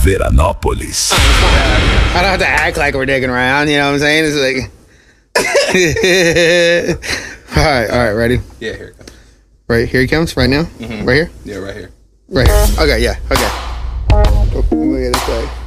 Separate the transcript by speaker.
Speaker 1: Veranópolis.
Speaker 2: I don't have to act like we're digging around, you know what I'm saying? It's like... all right, ready?
Speaker 3: Yeah, here it comes.
Speaker 2: Right here he comes, right now? Right here?
Speaker 3: Yeah, right here.
Speaker 2: Right here. Okay, yeah, okay. Oh, look at this guy.